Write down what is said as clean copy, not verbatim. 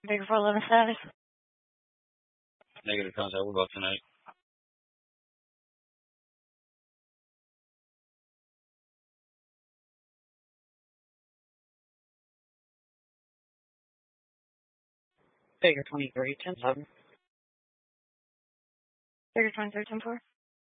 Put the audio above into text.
Bigger 411 status. Negative contact. What about tonight? Bigger 23, 10-7. Bigger 23, 10-4.